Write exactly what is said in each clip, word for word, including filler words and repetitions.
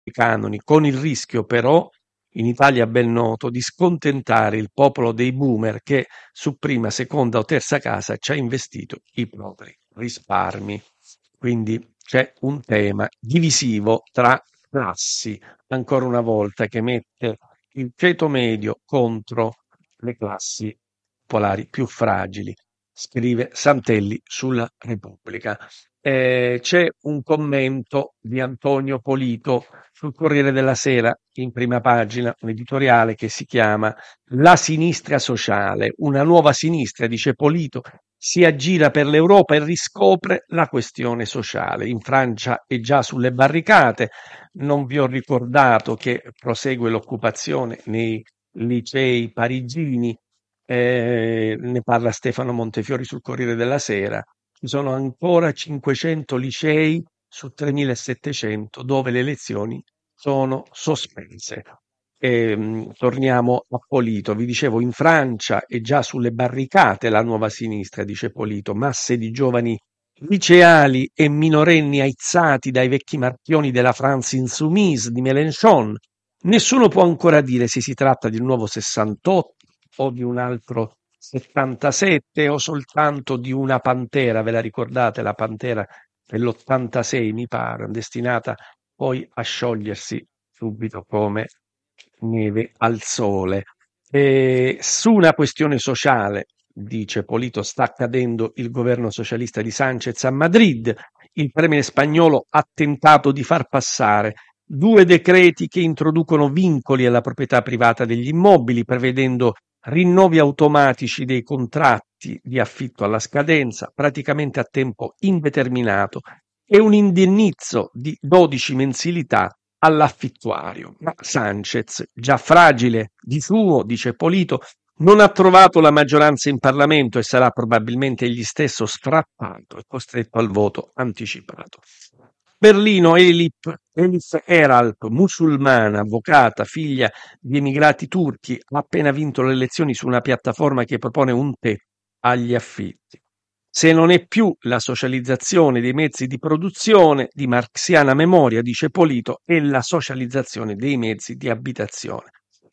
i canoni, con il rischio però, in Italia ben noto, di scontentare il popolo dei boomer che su prima, seconda o terza casa ci ha investito i propri risparmi. Quindi c'è un tema divisivo tra classi, ancora una volta, che mette il ceto medio contro le classi popolari più fragili, scrive Santelli sulla Repubblica. Eh, c'è un commento di Antonio Polito sul Corriere della Sera in prima pagina, un editoriale che si chiama La sinistra sociale, una nuova sinistra, dice Polito, si aggira per l'Europa e riscopre la questione sociale. In Francia è già sulle barricate, non vi ho ricordato che prosegue l'occupazione nei licei parigini, eh, ne parla Stefano Montefiori sul Corriere della Sera. Ci sono ancora cinquecento licei su tremilasettecento dove le lezioni sono sospese. E, mh, torniamo a Polito. Vi dicevo, in Francia è già sulle barricate la nuova sinistra, dice Polito, masse di giovani liceali e minorenni aizzati dai vecchi marchioni della France Insoumise di Mélenchon. Nessuno può ancora dire se si tratta di un nuovo sessantotto o di un altro settantasette o soltanto di una pantera. Ve la ricordate, la pantera dell'ottantasei, mi pare, destinata poi a sciogliersi subito come neve al sole. E su una questione sociale, dice Polito, sta accadendo il governo socialista di Sanchez a Madrid. Il premier spagnolo ha tentato di far passare due decreti che introducono vincoli alla proprietà privata degli immobili, prevedendo rinnovi automatici dei contratti di affitto alla scadenza, praticamente a tempo indeterminato, e un indennizzo di dodici mensilità all'affittuario. Ma Sanchez, già fragile di suo, dice Polito, non ha trovato la maggioranza in Parlamento e sarà probabilmente egli stesso strappato e costretto al voto anticipato. Berlino, Elif, Elif Eralp, musulmana, avvocata, figlia di emigrati turchi, ha appena vinto le elezioni su una piattaforma che propone un tetto agli affitti. Se non è più la socializzazione dei mezzi di produzione di marxiana memoria, dice Polito, è la socializzazione dei mezzi di abitazione.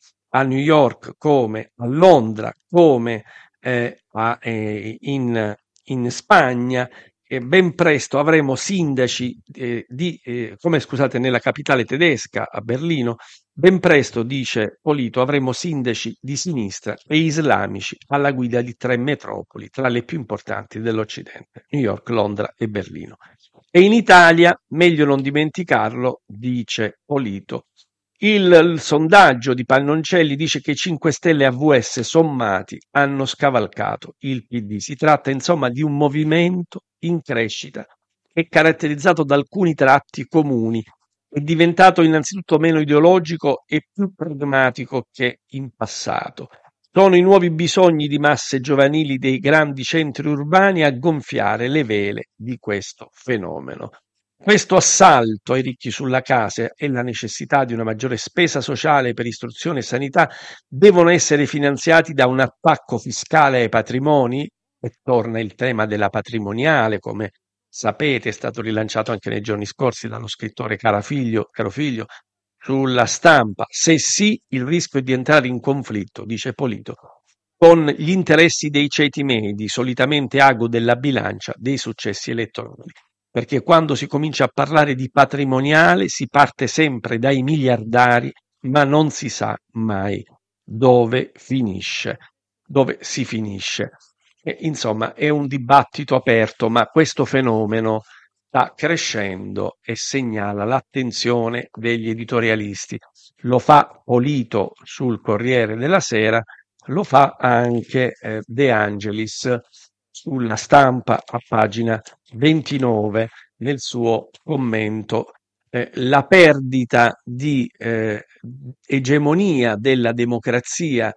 A New York come a Londra, come eh, a, eh, in, in Spagna, e ben presto avremo sindaci eh, di, eh, come scusate, nella capitale tedesca, a Berlino, ben presto, dice Polito, avremo sindaci di sinistra e islamici alla guida di tre metropoli, tra le più importanti dell'Occidente, New York, Londra e Berlino. E in Italia, meglio non dimenticarlo, dice Polito, il, il sondaggio di Pannoncelli dice che i cinque Stelle A V S sommati hanno scavalcato il P D. Si tratta insomma di un movimento in crescita e caratterizzato da alcuni tratti comuni. È diventato innanzitutto meno ideologico e più pragmatico che in passato. Sono i nuovi bisogni di masse giovanili dei grandi centri urbani a gonfiare le vele di questo fenomeno. Questo assalto ai ricchi sulla casa e la necessità di una maggiore spesa sociale per istruzione e sanità devono essere finanziati da un attacco fiscale ai patrimoni, e torna il tema della patrimoniale, come sapete è stato rilanciato anche nei giorni scorsi dallo scrittore Carafiglio, Carofiglio sulla Stampa. Se sì, il rischio è di entrare in conflitto, dice Polito, con gli interessi dei ceti medi, solitamente ago della bilancia dei successi elettorali. Perché quando si comincia a parlare di patrimoniale si parte sempre dai miliardari, ma non si sa mai dove finisce, dove si finisce. E, insomma, è un dibattito aperto, ma questo fenomeno sta crescendo e segnala l'attenzione degli editorialisti. Lo fa Polito sul Corriere della Sera, lo fa anche eh, De Angelis sulla Stampa a pagina ventinove nel suo commento. Eh, la perdita di eh, egemonia della democrazia,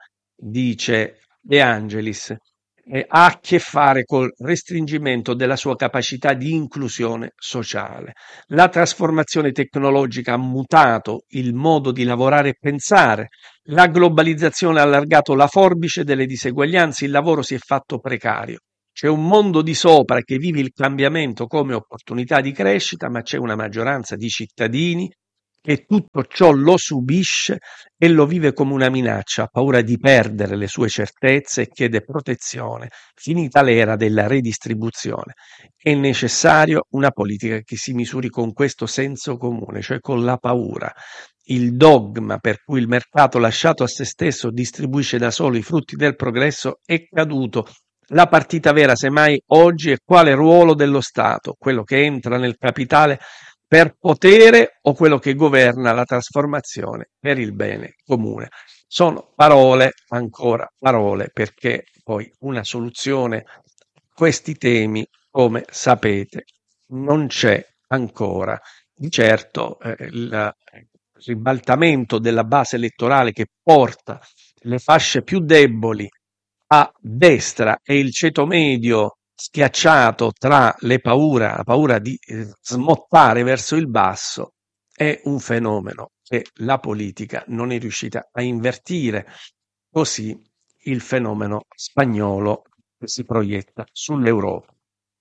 dice De Angelis, eh, ha a che fare col restringimento della sua capacità di inclusione sociale. La trasformazione tecnologica ha mutato il modo di lavorare e pensare, la globalizzazione ha allargato la forbice delle diseguaglianze, il lavoro si è fatto precario. C'è un mondo di sopra che vive il cambiamento come opportunità di crescita, ma c'è una maggioranza di cittadini che tutto ciò lo subisce e lo vive come una minaccia, ha paura di perdere le sue certezze e chiede protezione, finita l'era della redistribuzione. È necessario una politica che si misuri con questo senso comune, cioè con la paura. Il dogma per cui il mercato lasciato a se stesso distribuisce da solo i frutti del progresso è caduto. La partita vera, semmai, oggi è quale ruolo dello Stato, quello che entra nel capitale per potere o quello che governa la trasformazione per il bene comune. Sono parole, ancora parole, perché poi una soluzione a questi temi, come sapete, non c'è ancora. Di certo eh, il ribaltamento della base elettorale che porta le fasce più deboli a destra e il ceto medio schiacciato tra le paura, la paura di eh, smottare verso il basso, è un fenomeno che la politica non è riuscita a invertire. Così il fenomeno spagnolo che si proietta sull'Europa.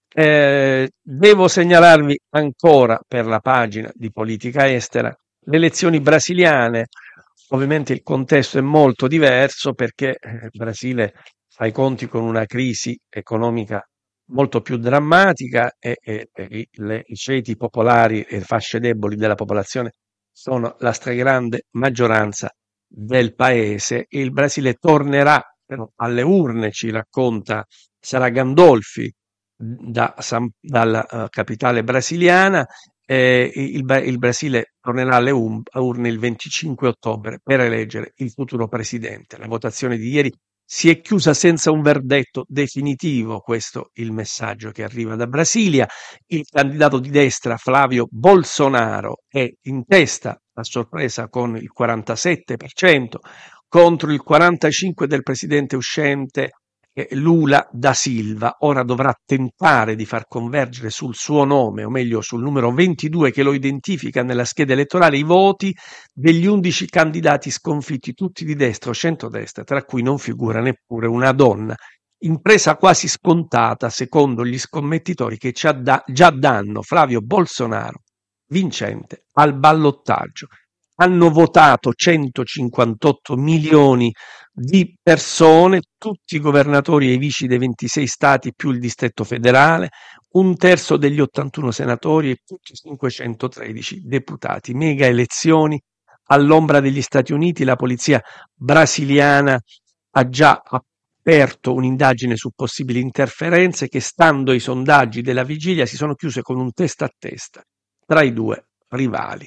Eh, devo segnalarvi ancora per la pagina di politica estera le elezioni brasiliane. Ovviamente il contesto è molto diverso perché eh, il Brasile fa i conti con una crisi economica molto più drammatica e, e- e i le- i ceti popolari e le fasce deboli della popolazione sono la stragrande maggioranza del paese. Il Brasile tornerà però alle urne, ci racconta Sara Gandolfi da San- dalla eh, capitale brasiliana. Eh, il, Bra- il Brasile tornerà alle um- urne il venticinque ottobre per eleggere il futuro presidente. La votazione di ieri si è chiusa senza un verdetto definitivo, questo è il messaggio che arriva da Brasilia. Il candidato di destra Flavio Bolsonaro è in testa a sorpresa con il quarantasette per cento contro il quarantacinque per cento del presidente uscente eh, Lula da Silva. Ora dovrà tentare di far convergere sul suo nome, o meglio sul numero ventidue che lo identifica nella scheda elettorale, i voti degli undici candidati sconfitti, tutti di destra o centrodestra, tra cui non figura neppure una donna. Impresa quasi scontata, secondo gli scommettitori che già, da, già danno Flavio Bolsonaro vincente al ballottaggio. Hanno votato centocinquantotto milioni di persone, tutti i governatori e i vici dei ventisei stati più il distretto federale, un terzo degli ottantuno senatori e tutti i cinquecentotredici deputati. Mega elezioni all'ombra degli Stati Uniti. La polizia brasiliana ha già aperto un'indagine su possibili interferenze che, stando ai sondaggi della vigilia, si sono chiuse con un testa a testa tra i due rivali.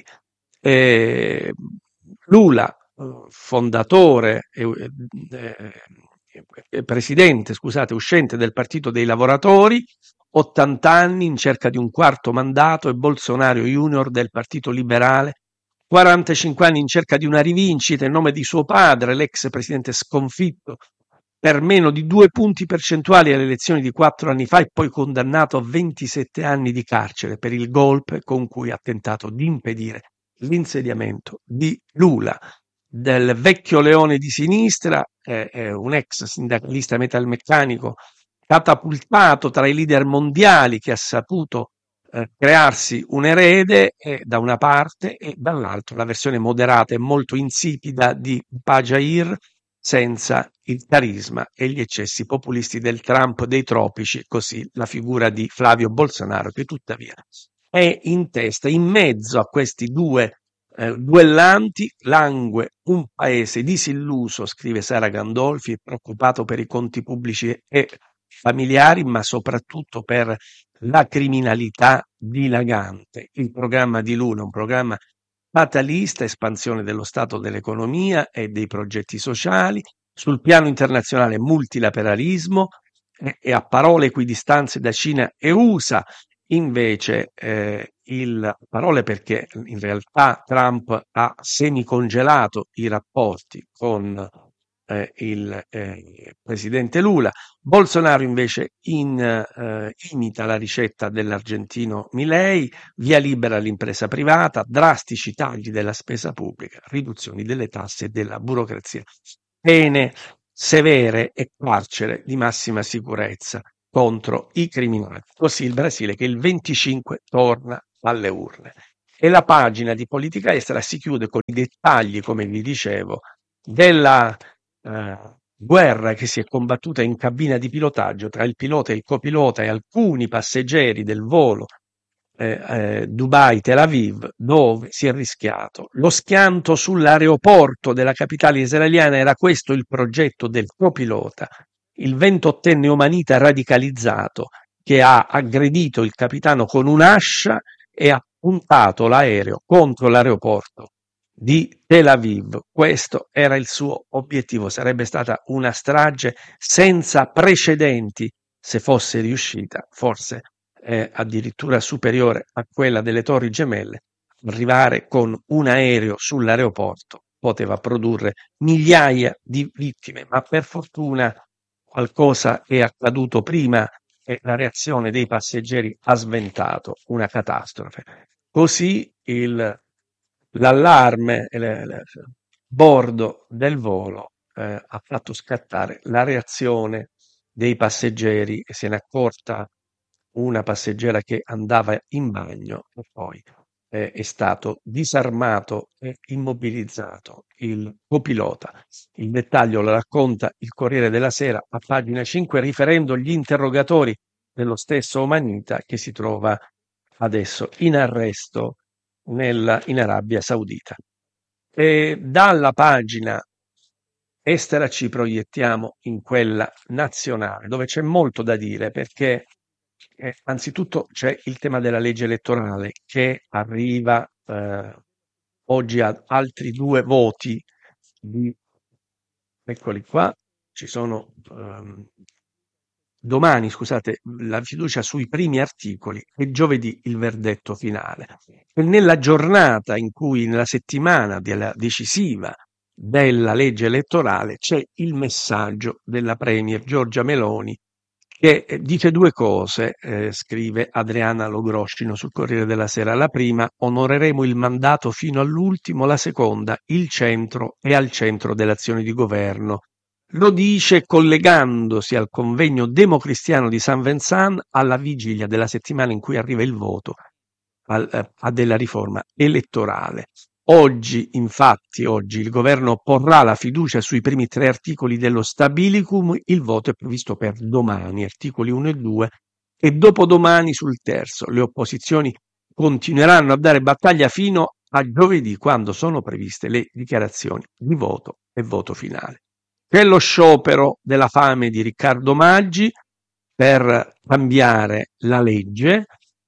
Eh, Lula, fondatore e eh, eh, presidente, scusate, uscente del Partito dei Lavoratori, ottanta anni in cerca di un quarto mandato, e Bolsonaro Junior del Partito Liberale, quarantacinque anni in cerca di una rivincita in nome di suo padre, l'ex presidente sconfitto per meno di due punti percentuali alle elezioni di quattro anni fa e poi condannato a ventisette anni di carcere per il golpe con cui ha tentato di impedire l'insediamento di Lula. Del vecchio leone di sinistra, eh, è un ex sindacalista metalmeccanico catapultato tra i leader mondiali, che ha saputo eh, crearsi un erede eh, da una parte, e dall'altra la versione moderata e molto insipida di Pajair, senza il carisma e gli eccessi populisti del Trump dei tropici, così la figura di Flavio Bolsonaro, che tuttavia è in testa, in mezzo a questi due eh, duellanti, langue un paese disilluso, scrive Sara Gandolfi, preoccupato per i conti pubblici e familiari, ma soprattutto per la criminalità dilagante. Il programma di Lula è un programma fatalista, espansione dello Stato, dell'economia e dei progetti sociali, sul piano internazionale multilateralismo e, e a parole equidistanze da Cina e U S A. Invece eh, il parole, perché in realtà Trump ha semicongelato i rapporti con eh, il eh, presidente Lula. Bolsonaro invece in, eh, imita la ricetta dell'argentino Milei, via libera all'impresa privata, drastici tagli della spesa pubblica, riduzioni delle tasse e della burocrazia, pene severe e carcere di massima sicurezza contro i criminali. Così il Brasile, che il venticinque torna alle urne. E la pagina di politica estera si chiude con i dettagli, come vi dicevo, della eh, guerra che si è combattuta in cabina di pilotaggio tra il pilota e il copilota e alcuni passeggeri del volo eh, eh, Dubai-Tel Aviv, dove si è rischiato lo schianto sull'aeroporto della capitale israeliana. Era questo il progetto del copilota, il ventottenne omanita radicalizzato che ha aggredito il capitano con un'ascia e ha puntato l'aereo contro l'aeroporto di Tel Aviv. Questo era il suo obiettivo. Sarebbe stata una strage senza precedenti se fosse riuscita, forse eh, addirittura superiore a quella delle Torri Gemelle. Arrivare con un aereo sull'aeroporto poteva produrre migliaia di vittime, ma per fortuna qualcosa è accaduto prima e la reazione dei passeggeri ha sventato una catastrofe. Così il, l'allarme, il bordo del volo eh, ha fatto scattare la reazione dei passeggeri e se n'è accorta una passeggera che andava in bagno e poi eh, è stato disarmato e immobilizzato il copilota. Il dettaglio lo racconta il Corriere della Sera a pagina cinque, riferendo gli interrogatori dello stesso Omanita che si trova adesso in arresto nel, in Arabia Saudita. E dalla pagina estera ci proiettiamo in quella nazionale, dove c'è molto da dire perché eh, anzitutto c'è il tema della legge elettorale che arriva eh, oggi a altri due voti di, eccoli qua, ci sono ehm, domani, scusate, la fiducia sui primi articoli e giovedì il verdetto finale. E nella giornata in cui, nella settimana della decisiva della legge elettorale, c'è il messaggio della Premier Giorgia Meloni che eh, dice due cose, eh, scrive Adriana Logroscino sul Corriere della Sera. La prima, onoreremo il mandato fino all'ultimo, la seconda, il centro è al centro dell'azione di governo. Lo dice collegandosi al convegno democristiano di San Vincent alla vigilia della settimana in cui arriva il voto al, eh, a della riforma elettorale. Oggi, infatti, oggi il governo porrà la fiducia sui primi tre articoli dello Stabilicum, il voto è previsto per domani, articoli uno e due, e dopodomani sul terzo. Le opposizioni continueranno a dare battaglia fino a giovedì, quando sono previste le dichiarazioni di voto e voto finale. C'è lo sciopero della fame di Riccardo Maggi per cambiare la legge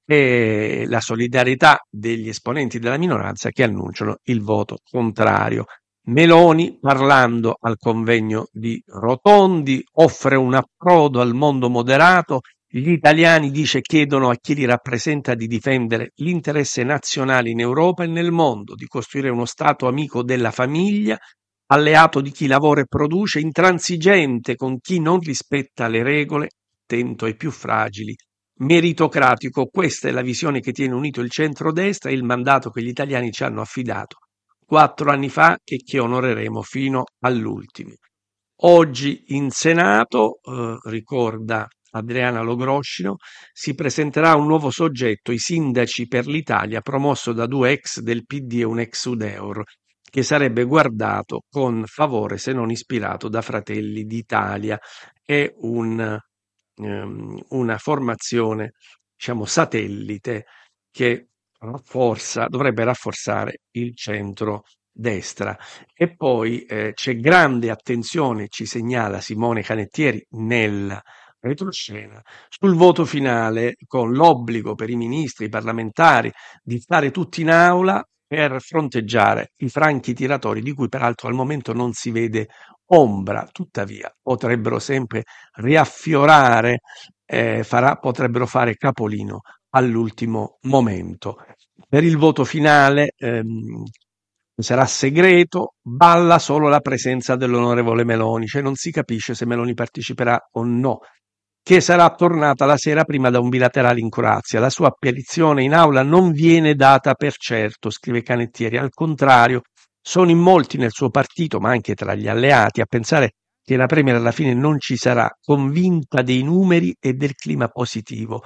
e la solidarietà degli esponenti della minoranza che annunciano il voto contrario. Meloni, parlando al convegno di Rotondi, offre un approdo al mondo moderato. Gli italiani, dice, chiedono a chi li rappresenta di difendere l'interesse nazionale in Europa e nel mondo, di costruire uno Stato amico della famiglia, alleato di chi lavora e produce, intransigente con chi non rispetta le regole, attento ai più fragili, meritocratico. Questa è la visione che tiene unito il centrodestra e il mandato che gli italiani ci hanno affidato quattro anni fa e che onoreremo fino all'ultimo. Oggi in Senato, eh, ricorda Adriana Logroscino, si presenterà un nuovo soggetto, i sindaci per l'Italia, promosso da due ex del P D e un ex Udeur, che sarebbe guardato con favore se non ispirato da Fratelli d'Italia. È un, ehm, una formazione, diciamo, satellite che rafforza, dovrebbe rafforzare il centro-destra. E poi eh, c'è grande attenzione, ci segnala Simone Canettieri nella retroscena, sul voto finale, con l'obbligo per i ministri, i parlamentari di stare tutti in aula per fronteggiare i franchi tiratori, di cui peraltro al momento non si vede ombra. Tuttavia potrebbero sempre riaffiorare, eh, farà, potrebbero fare capolino all'ultimo momento. Per il voto finale ehm, sarà segreto, balla solo la presenza dell'onorevole Meloni, cioè non si capisce se Meloni parteciperà o no, che sarà tornata la sera prima da un bilaterale in Croazia. La sua apparizione in aula non viene data per certo, scrive Canettieri, al contrario, sono in molti nel suo partito, ma anche tra gli alleati, a pensare che la Premier alla fine non ci sarà, convinta dei numeri e del clima positivo.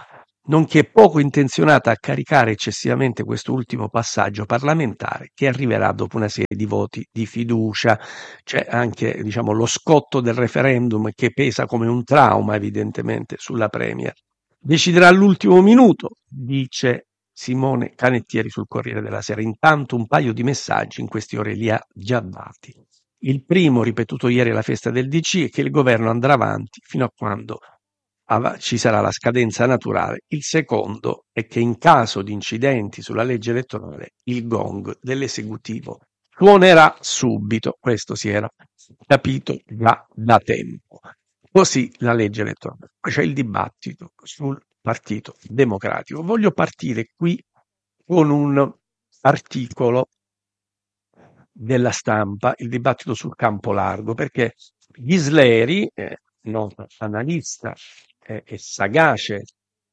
nonché poco intenzionata a caricare eccessivamente quest'ultimo passaggio parlamentare che arriverà dopo una serie di voti di fiducia. C'è anche, diciamo, lo scotto del referendum che pesa come un trauma evidentemente sulla Premier. Deciderà all'ultimo minuto, dice Simone Canettieri sul Corriere della Sera. Intanto un paio di messaggi in queste ore li ha già dati. Il primo, ripetuto ieri alla festa del D C, è che il governo andrà avanti fino a quando ci sarà la scadenza naturale. Il secondo è che in caso di incidenti sulla legge elettorale il gong dell'esecutivo suonerà subito. Questo si era capito già da tempo. Così la legge elettorale. Poi c'è il dibattito sul Partito Democratico. Voglio partire qui con un articolo della Stampa, il dibattito sul campo largo, perché Ghisleri, eh, nota analista eh, e sagace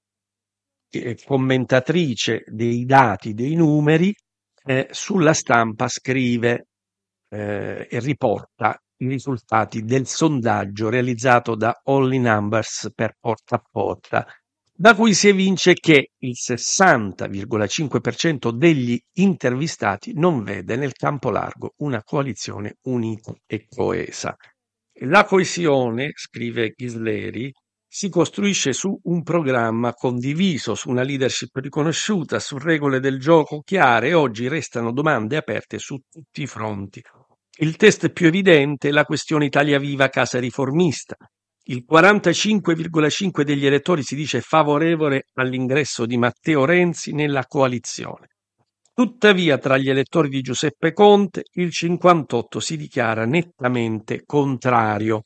eh, commentatrice dei dati, dei numeri, eh, sulla Stampa scrive eh, e riporta i risultati del sondaggio realizzato da Only Numbers per Porta a Porta, da cui si evince che il sessanta virgola cinque per cento degli intervistati non vede nel campo largo una coalizione unita e coesa. La coesione, scrive Ghisleri, si costruisce su un programma condiviso, su una leadership riconosciuta, su regole del gioco chiare e oggi restano domande aperte su tutti i fronti. Il test più evidente è la questione Italia Viva Casa Riformista. Il quarantacinque virgola cinque degli elettori si dice favorevole all'ingresso di Matteo Renzi nella coalizione. Tuttavia, tra gli elettori di Giuseppe Conte, il cinquantotto si dichiara nettamente contrario.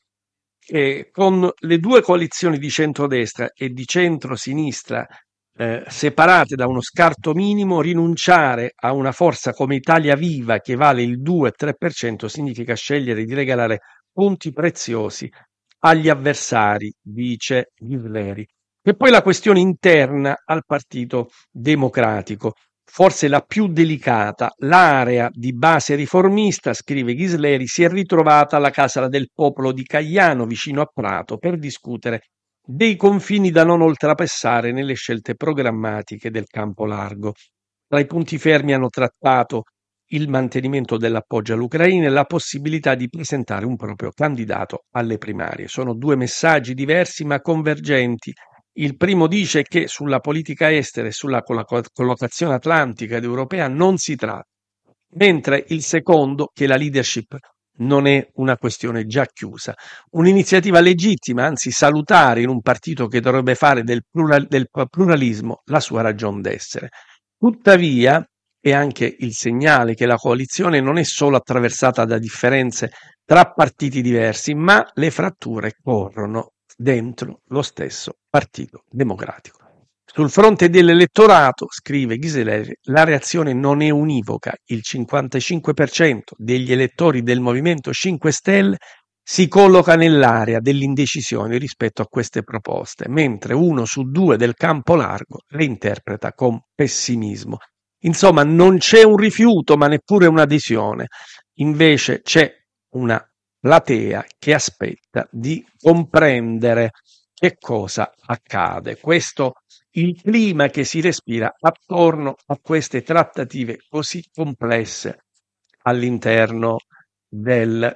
E con le due coalizioni di centrodestra e di centrosinistra eh, separate da uno scarto minimo, rinunciare a una forza come Italia Viva che vale il due tre per cento significa scegliere di regalare punti preziosi agli avversari, dice Ghisleri. E poi la questione interna al Partito Democratico, forse la più delicata, l'area di base riformista, scrive Ghisleri, si è ritrovata alla Casa del Popolo di Cagliano, vicino a Prato, per discutere dei confini da non oltrepassare nelle scelte programmatiche del campo largo. Tra i punti fermi hanno trattato il mantenimento dell'appoggio all'Ucraina e la possibilità di presentare un proprio candidato alle primarie. Sono due messaggi diversi ma convergenti. Il primo dice che sulla politica estera e sulla collocazione atlantica ed europea non si tratta, mentre il secondo, che la leadership non è una questione già chiusa. Un'iniziativa legittima, anzi salutare in un partito che dovrebbe fare del, plural, del pluralismo la sua ragion d'essere. Tuttavia, è anche il segnale che la coalizione non è solo attraversata da differenze tra partiti diversi, ma le fratture corrono dentro lo stesso Partito Democratico. Sul fronte dell'elettorato, scrive Ghisleri, la reazione non è univoca. Il cinquantacinque per cento degli elettori del Movimento cinque Stelle si colloca nell'area dell'indecisione rispetto a queste proposte, mentre uno su due del campo largo le interpreta con pessimismo. Insomma, non c'è un rifiuto, ma neppure un'adesione. Invece c'è una platea che aspetta di comprendere che cosa accade. Questo il clima che si respira attorno a queste trattative così complesse all'interno del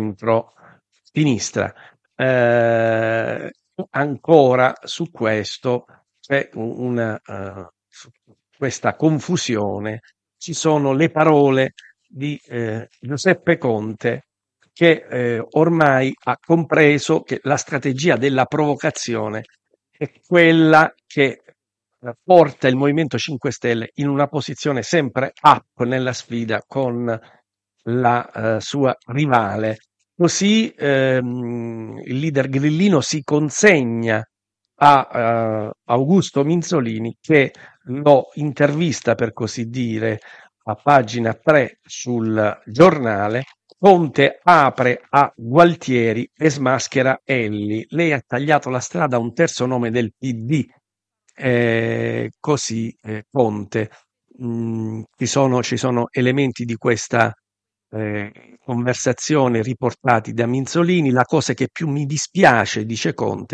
centro-sinistra. Eh, ancora su questo c'è una, uh, questa confusione. Ci sono le parole di eh, Giuseppe Conte che eh, ormai ha compreso che la strategia della provocazione è quella che porta il Movimento cinque Stelle in una posizione sempre up nella sfida con la uh, sua rivale. Così ehm, il leader grillino si consegna a uh, Augusto Minzolini che lo intervista, per così dire, a pagina tre sul giornale. Conte apre a Gualtieri e smaschera Elli. Lei ha tagliato la strada a un terzo nome del P D. Eh, così eh, Conte. Mm, ci sono, ci sono elementi di questa eh, conversazione riportati da Minzolini. La cosa che più mi dispiace, dice Conte,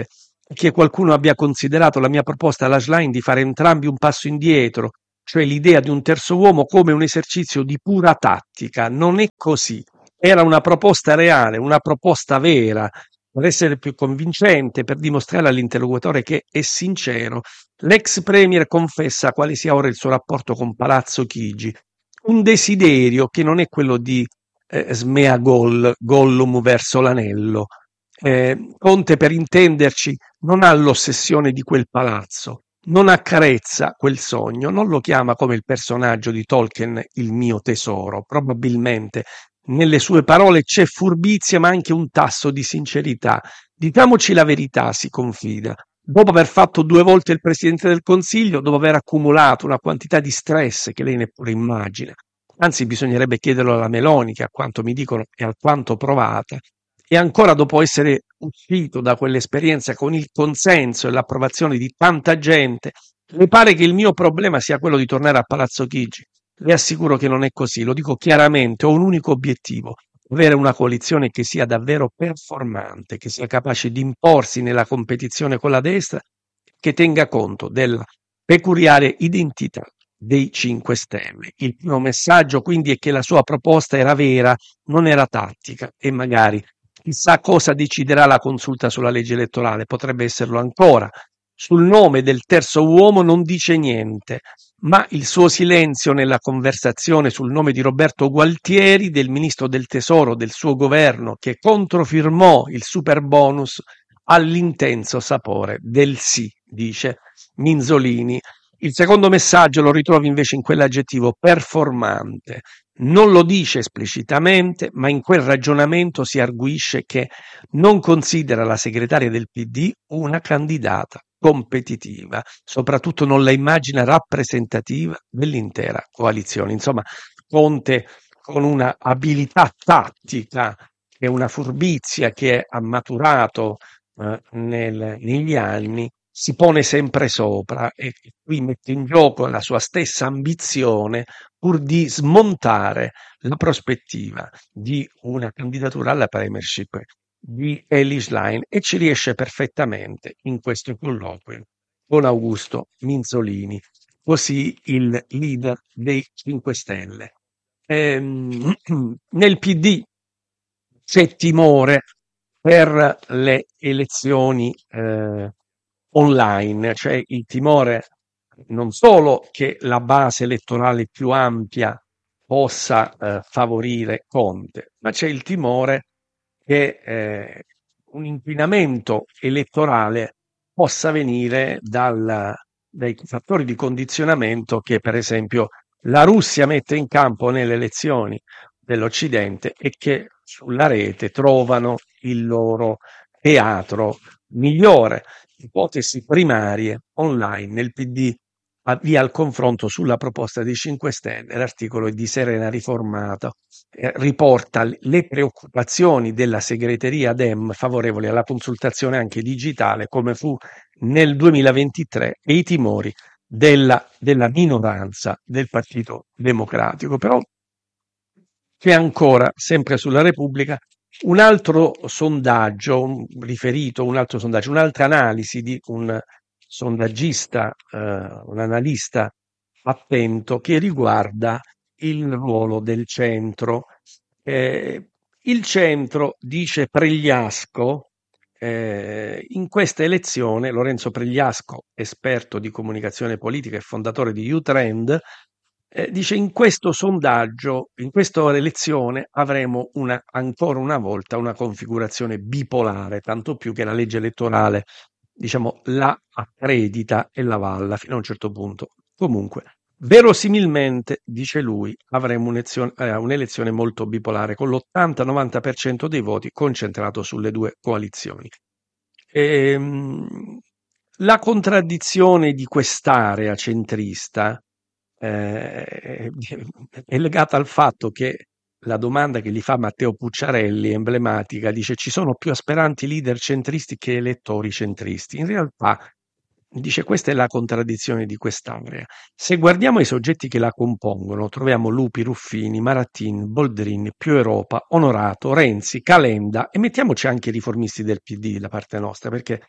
che qualcuno abbia considerato la mia proposta alla Schlein di fare entrambi un passo indietro, cioè l'idea di un terzo uomo, come un esercizio di pura tattica. Non è così. Era una proposta reale, una proposta vera, per essere più convincente, per dimostrare all'interlocutore che è sincero. L'ex premier confessa quale sia ora il suo rapporto con Palazzo Chigi, un desiderio che non è quello di eh, Smeagol, Gollum verso l'anello. Eh, Conte, per intenderci, non ha l'ossessione di quel palazzo, non accarezza quel sogno, non lo chiama come il personaggio di Tolkien il mio tesoro. Probabilmente nelle sue parole c'è furbizia, ma anche un tasso di sincerità. Diciamoci la verità, si confida. Dopo aver fatto due volte il Presidente del Consiglio, dopo aver accumulato una quantità di stress che lei neppure immagina, anzi bisognerebbe chiederlo alla Meloni, che a quanto mi dicono è alquanto provata, e ancora dopo essere uscito da quell'esperienza con il consenso e l'approvazione di tanta gente, le pare che il mio problema sia quello di tornare a Palazzo Chigi? Le assicuro che non è così, lo dico chiaramente, ho un unico obiettivo: avere una coalizione che sia davvero performante, che sia capace di imporsi nella competizione con la destra, che tenga conto della peculiare identità dei cinque Stelle. Il primo messaggio quindi è che la sua proposta era vera, non era tattica, e magari chissà cosa deciderà la consulta sulla legge elettorale, potrebbe esserlo ancora. Sul nome del terzo uomo non dice niente, ma il suo silenzio nella conversazione sul nome di Roberto Gualtieri, del ministro del Tesoro del suo governo, che controfirmò il super bonus, ha l'intenso sapore del sì, dice Minzolini. Il secondo messaggio lo ritrovi invece in quell'aggettivo performante. Non lo dice esplicitamente, ma in quel ragionamento si arguisce che non considera la segretaria del P D una candidata competitiva, soprattutto non la immagina rappresentativa dell'intera coalizione. Insomma, Conte, con una abilità tattica e una furbizia che ha maturato eh, nel- negli anni, si pone sempre sopra, e qui mette in gioco la sua stessa ambizione pur di smontare la prospettiva di una candidatura alla premiership di Elly Schlein, e ci riesce perfettamente in questo colloquio con Augusto Minzolini, così il leader dei cinque Stelle. Ehm, nel P D c'è timore per le elezioni eh, online, cioè il timore non solo che la base elettorale più ampia possa eh, favorire Conte, ma c'è il timore che eh, un inquinamento elettorale possa venire dal- dai fattori di condizionamento che, per esempio, la Russia mette in campo nelle elezioni dell'Occidente e che sulla rete trovano il loro teatro migliore. Ipotesi primarie online nel P D avvia il confronto sulla proposta dei cinque Stelle. L'articolo è di Serena Riformato, eh, riporta le preoccupazioni della segreteria Dem favorevoli alla consultazione anche digitale, come fu nel duemilaventitré, e i timori della, della minoranza del Partito Democratico. Però c'è ancora, sempre sulla Repubblica, un altro sondaggio un- riferito, un altro sondaggio, un'altra analisi di un sondaggista, eh, un analista attento, che riguarda il ruolo del centro. Eh, il centro, dice Pregliasco, eh, in questa elezione, Lorenzo Pregliasco, esperto di comunicazione politica e fondatore di U-Trend, eh, dice: in questo sondaggio, in questa elezione avremo una, ancora una volta una configurazione bipolare, tanto più che la legge elettorale, diciamo, la accredita e la valla fino a un certo punto. Comunque, verosimilmente, dice lui, avremo un'elezione, eh, un'elezione molto bipolare, con l'ottanta novanta per cento dei voti concentrato sulle due coalizioni. Ehm, la contraddizione di quest'area centrista eh, è legata al fatto che la domanda che gli fa Matteo Pucciarelli, emblematica, dice: ci sono più aspiranti leader centristi che elettori centristi. In realtà, dice, questa è la contraddizione di quest'area. Se guardiamo i soggetti che la compongono, troviamo Lupi, Ruffini, Maratin, Boldrin, Più Europa, Onorato, Renzi, Calenda, e mettiamoci anche i riformisti del P D da parte nostra, perché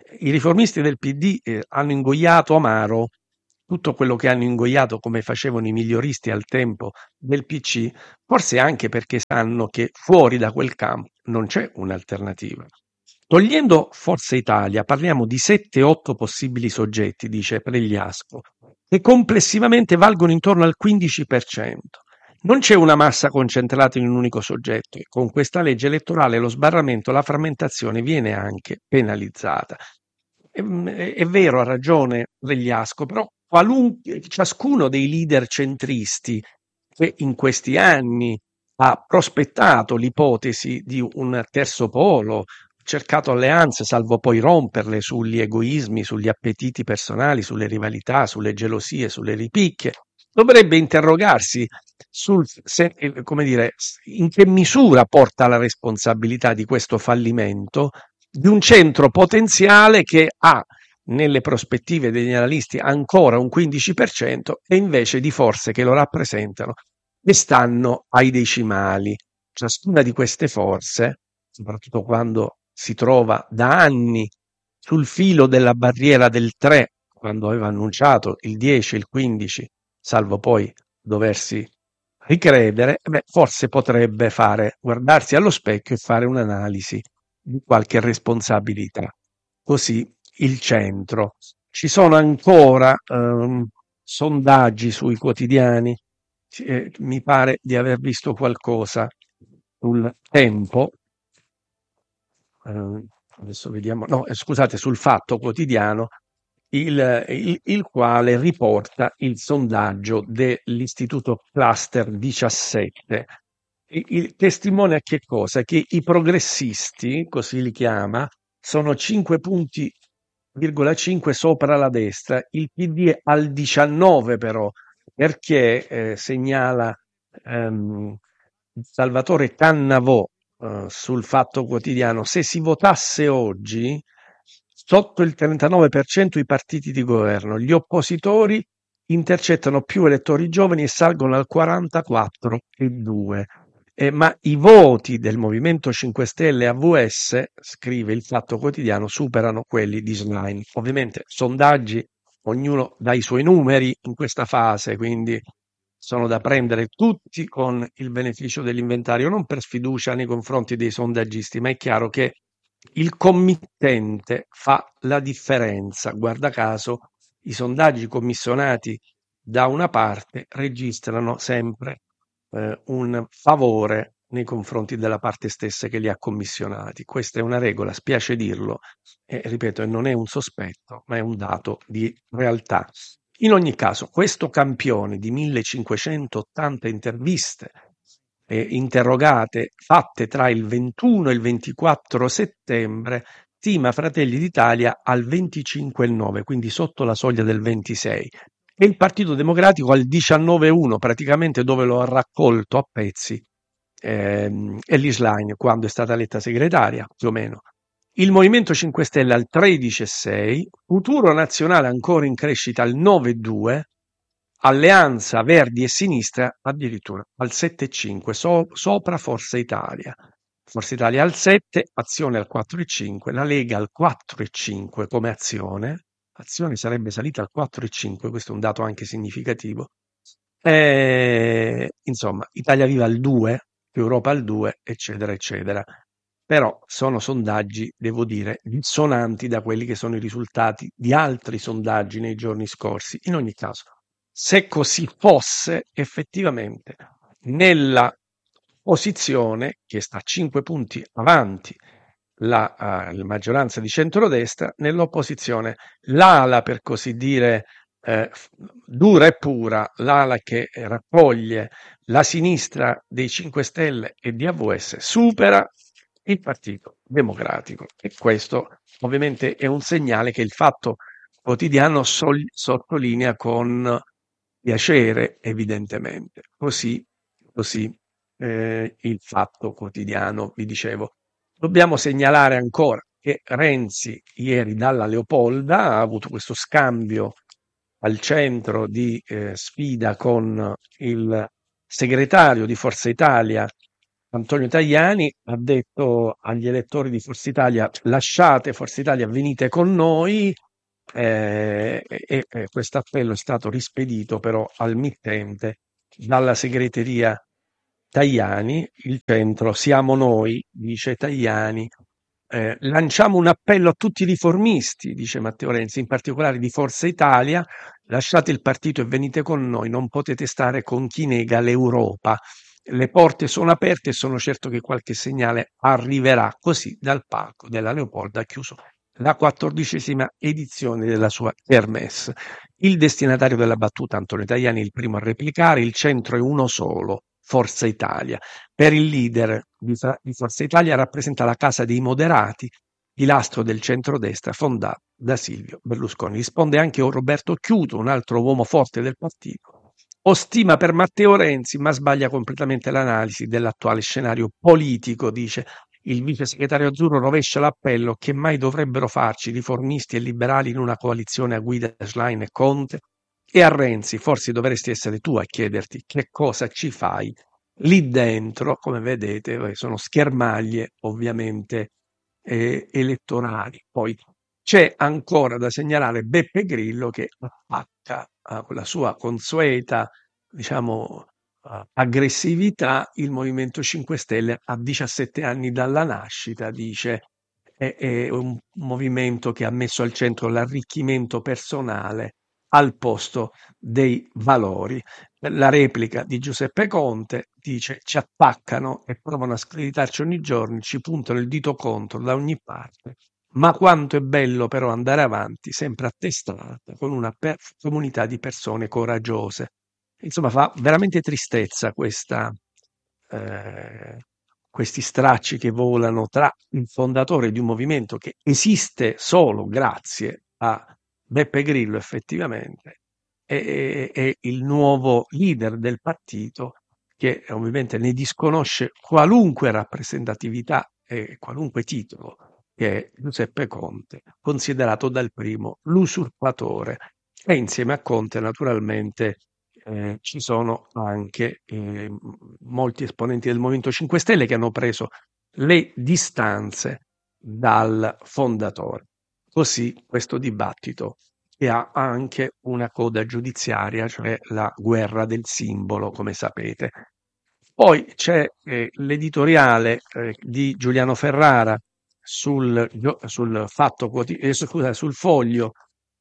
I riformisti del P D eh, hanno ingoiato amaro tutto quello che hanno ingoiato come facevano i miglioristi al tempo del P C, forse anche perché sanno che fuori da quel campo non c'è un'alternativa. Togliendo Forza Italia, parliamo di sette otto possibili soggetti, dice Pregliasco, che complessivamente valgono intorno al quindici per cento. Non c'è una massa concentrata in un unico soggetto e con questa legge elettorale lo sbarramento, la frammentazione viene anche penalizzata. È, è- è vero, ha ragione Pregliasco, però qualunque, ciascuno dei leader centristi che in questi anni ha prospettato l'ipotesi di un terzo polo, cercato alleanze, salvo poi romperle sugli egoismi, sugli appetiti personali, sulle rivalità, sulle gelosie, sulle ripicche, dovrebbe interrogarsi sul se, eh, come dire, in che misura porta la responsabilità di questo fallimento di un centro potenziale che ha nelle prospettive degli analisti ancora un quindici per cento e invece di forze che lo rappresentano che stanno ai decimali. Ciascuna di queste forze, soprattutto quando si trova da anni sul filo della barriera del tre, quando aveva annunciato il dieci, il quindici, salvo poi doversi ricredere, eh beh, forse potrebbe fare, guardarsi allo specchio e fare un'analisi di qualche responsabilità. Così il centro. Ci sono ancora ehm, sondaggi sui quotidiani. Sì, eh, mi pare di aver visto qualcosa sul Tempo, eh, adesso vediamo, no, eh, scusate, sul Fatto Quotidiano, il, il- il quale riporta il sondaggio dell'Istituto Cluster diciassette. Il, il testimone a che cosa? Che i progressisti, così li chiama, sono cinque punti, virgola cinque sopra la destra, il P D è al diciannove però, perché eh, segnala ehm, Salvatore Cannavò eh, sul Fatto Quotidiano, se si votasse oggi, sotto il trentanove per cento i partiti di governo, gli oppositori intercettano più elettori giovani e salgono al quarantaquattro virgola due. Eh, ma i voti del Movimento cinque Stelle A V S, scrive il Fatto Quotidiano, superano quelli di Schlein. Ovviamente sondaggi, ognuno dà i suoi numeri in questa fase, quindi sono da prendere tutti con il beneficio dell'inventario, non per sfiducia nei confronti dei sondaggisti, ma è chiaro che il committente fa la differenza. Guarda caso, i sondaggi commissionati da una parte registrano sempre eh, un favore nei confronti della parte stessa che li ha commissionati. Questa è una regola, spiace dirlo, e ripeto, non è un sospetto, ma è un dato di realtà. In ogni caso, questo campione di millecinquecentottanta interviste eh, interrogate fatte tra il ventuno e il ventiquattro settembre stima Fratelli d'Italia al venticinque virgola nove, quindi sotto la soglia del ventisei, e il Partito Democratico al diciannove virgola uno, praticamente dove lo ha raccolto a pezzi ehm, Elly Schlein quando è stata eletta segretaria, più o meno. Il Movimento cinque Stelle al tredici virgola sei, Futuro Nazionale ancora in crescita al nove virgola due, Alleanza Verdi e Sinistra addirittura al sette virgola cinque, so- sopra Forza Italia. Forza Italia al sette, Azione al quattro virgola cinque, la Lega al quattro virgola cinque come azione. Azione sarebbe salita al quattro virgola cinque, questo è un dato anche significativo. E, insomma, Italia Viva al due, Europa al due, eccetera, eccetera. Però sono sondaggi, devo dire, dissonanti da quelli che sono i risultati di altri sondaggi nei giorni scorsi. In ogni caso, se così fosse, effettivamente, nella posizione che sta a cinque punti avanti la, eh, la maggioranza di centrodestra, nell'opposizione l'ala, per così dire, eh, f- dura e pura, l'ala che eh, raccoglie la sinistra dei cinque Stelle e di A V S, supera il Partito Democratico. E questo ovviamente è un segnale che il Fatto Quotidiano sol- sottolinea con piacere, evidentemente. Così, così eh, il Fatto Quotidiano, vi dicevo. Dobbiamo segnalare ancora che Renzi ieri dalla Leopolda ha avuto questo scambio al centro di eh, sfida con il segretario di Forza Italia Antonio Tajani ha detto agli elettori di Forza Italia: lasciate Forza Italia, venite con noi. eh, e, e questo appello è stato rispedito però al mittente dalla segreteria Tajani, il centro, siamo noi, dice Tajani. Eh, lanciamo un appello a tutti i riformisti, dice Matteo Renzi, in particolare di Forza Italia: lasciate il partito e venite con noi, non potete stare con chi nega l'Europa. Le porte sono aperte e sono certo che qualche segnale arriverà. Così dal palco della Leopolda ha chiuso la quattordicesima edizione della sua Kermesse. Il destinatario della battuta, Antonio Tajani, è il primo a replicare: il centro è uno solo, Forza Italia. Per il leader di, Fra- di Forza Italia rappresenta la Casa dei Moderati, pilastro del centrodestra fondato da Silvio Berlusconi. Risponde anche Roberto Chiuto, un altro uomo forte del partito. Ho stima per Matteo Renzi, ma sbaglia completamente l'analisi dell'attuale scenario politico, dice il vice segretario azzurro. Rovescia l'appello che mai dovrebbero farci riformisti e liberali in una coalizione a guida Schlein e Conte. E a Renzi, forse dovresti essere tu a chiederti che cosa ci fai lì dentro. Come vedete, eh, sono schermaglie ovviamente eh, elettorali. Poi c'è ancora da segnalare Beppe Grillo che attacca eh, con la sua consueta, diciamo, eh, aggressività il Movimento cinque Stelle a diciassette anni dalla nascita. Dice è, è un movimento che ha messo al centro l'arricchimento personale al posto dei valori. La replica di Giuseppe Conte dice: ci attaccano e provano a screditarci ogni giorno, ci puntano il dito contro da ogni parte, ma quanto è bello però andare avanti sempre a testata con una per- comunità di persone coraggiose. Insomma, fa veramente tristezza questa, eh, questi stracci che volano tra il fondatore di un movimento che esiste solo grazie a Beppe Grillo effettivamente e, e- e il nuovo leader del partito che ovviamente ne disconosce qualunque rappresentatività e qualunque titolo, che è Giuseppe Conte, considerato dal primo l'usurpatore. E insieme a Conte naturalmente eh, ci sono anche eh, molti esponenti del Movimento cinque Stelle che hanno preso le distanze dal fondatore. Così questo dibattito che ha anche una coda giudiziaria, cioè la guerra del simbolo, come sapete. Poi c'è eh, l'editoriale eh, di Giuliano Ferrara sul, gio- sul fatto quoti- eh, scusa, sul Foglio.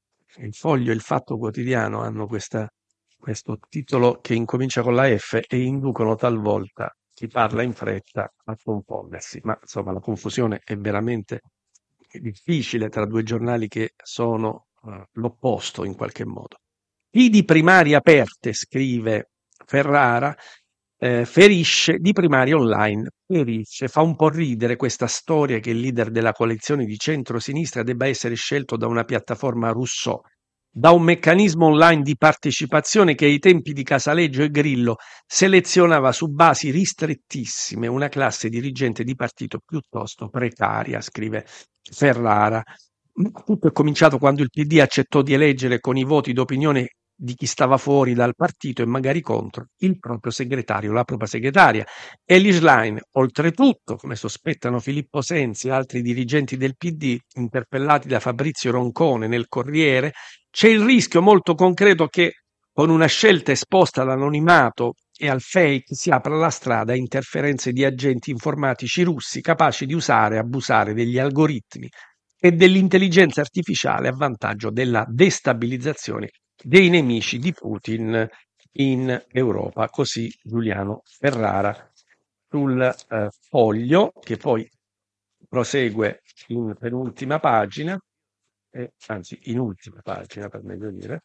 Il Foglio e il Fatto Quotidiano hanno questa- questo titolo che incomincia con la F e inducono talvolta chi parla in fretta a confondersi, ma insomma la confusione è veramente difficile tra due giornali che sono eh, l'opposto in qualche modo. Chi di primarie aperte, scrive Ferrara, eh, ferisce di primarie online, ferisce. Fa un po' ridere questa storia che il leader della coalizione di centro-sinistra debba essere scelto da una piattaforma Rousseau, da un meccanismo online di partecipazione che ai tempi di Casaleggio e Grillo selezionava su basi ristrettissime una classe dirigente di partito piuttosto precaria, scrive Ferrara. Ma tutto è cominciato quando il P D accettò di eleggere con i voti d'opinione di chi stava fuori dal partito e magari contro il proprio segretario, la propria segretaria. Elly Schlein, oltretutto, come sospettano Filippo Sensi e altri dirigenti del P D interpellati da Fabrizio Roncone nel Corriere, c'è il rischio molto concreto che con una scelta esposta all'anonimato e al fake si apra la strada a interferenze di agenti informatici russi capaci di usare e abusare degli algoritmi e dell'intelligenza artificiale a vantaggio della destabilizzazione dei nemici di Putin in Europa. Così Giuliano Ferrara sul eh, foglio, che poi prosegue in penultima pagina, eh, anzi in ultima pagina per meglio dire,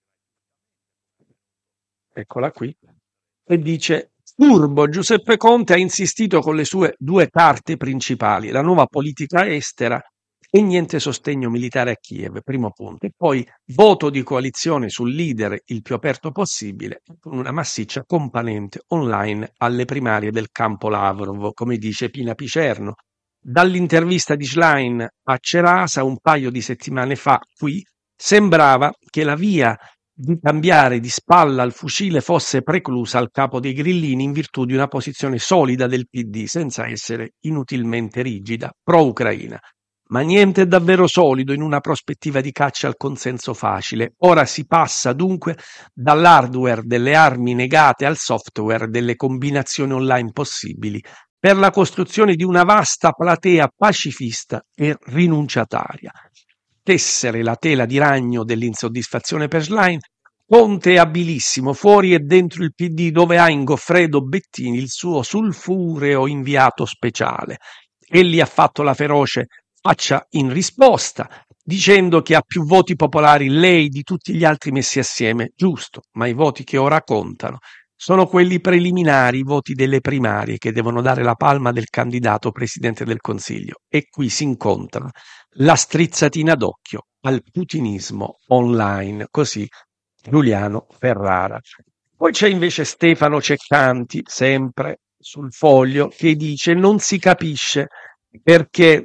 eccola qui, e dice: Furbo, Giuseppe Conte ha insistito con le sue due carte principali, la nuova politica estera e niente sostegno militare a Kiev, primo punto, e poi voto di coalizione sul leader il più aperto possibile, con una massiccia componente online alle primarie del campo Lavrov, come dice Pina Picerno. Dall'intervista di Schlein a Cerasa un paio di settimane fa, qui, sembrava che la via di cambiare di spalla al fucile fosse preclusa al capo dei grillini in virtù di una posizione solida del P D, senza essere inutilmente rigida, pro-Ucraina. Ma niente è davvero solido in una prospettiva di caccia al consenso facile. Ora si passa dunque dall'hardware delle armi negate al software delle combinazioni online possibili, per la costruzione di una vasta platea pacifista e rinunciataria. Tessere la tela di ragno dell'insoddisfazione per Schlein, Conte è abilissimo fuori e dentro il P D, dove ha in Goffredo Bettini il suo sulfureo inviato speciale. Egli ha fatto la feroce faccia in risposta, dicendo che ha più voti popolari lei di tutti gli altri messi assieme. Giusto, ma i voti che ora contano sono quelli preliminari, i voti delle primarie, che devono dare la palma del candidato presidente del Consiglio. E qui si incontra la strizzatina d'occhio al putinismo online, così Giuliano Ferrara. Poi c'è invece Stefano Ceccanti, sempre sul Foglio, che dice: non si capisce perché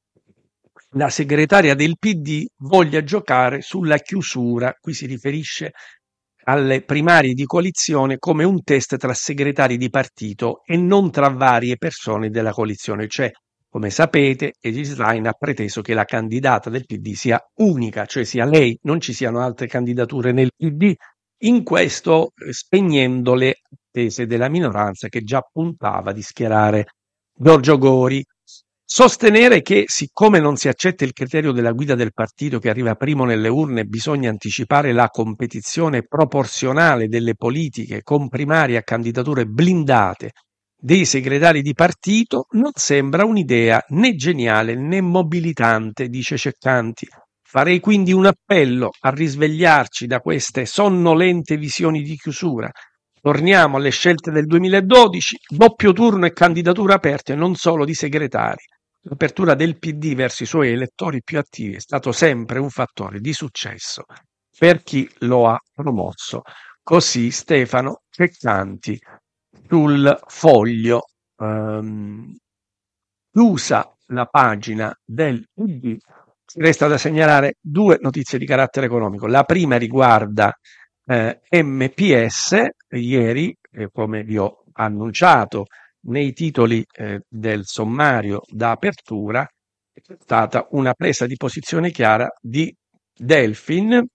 la segretaria del P D voglia giocare sulla chiusura. Qui si riferisce alle primarie di coalizione come un test tra segretari di partito e non tra varie persone della coalizione. Cioè, come sapete, Edith Schlein ha preteso che la candidata del P D sia unica, cioè sia lei, non ci siano altre candidature nel P D, in questo eh, spegnendo le attese della minoranza che già puntava di schierare Giorgio Gori. Sostenere che, siccome non si accetta il criterio della guida del partito che arriva primo nelle urne, bisogna anticipare la competizione proporzionale delle politiche con primarie a candidature blindate dei segretari di partito, non sembra un'idea né geniale né mobilitante, dice Ceccanti. Farei quindi un appello a risvegliarci da queste sonnolente visioni di chiusura. Torniamo alle scelte del duemiladodici, doppio turno e candidature aperte, non solo di segretari. L'apertura del P D verso i suoi elettori più attivi è stato sempre un fattore di successo per chi lo ha promosso. Così Stefano Ceccanti sul Foglio. Ehm, chiusa la pagina del P D, ci resta da segnalare due notizie di carattere economico. La prima riguarda eh, M P S. Ieri, eh, come vi ho annunciato nei titoli eh, del sommario da apertura, c'è stata una presa di posizione chiara di Delfin,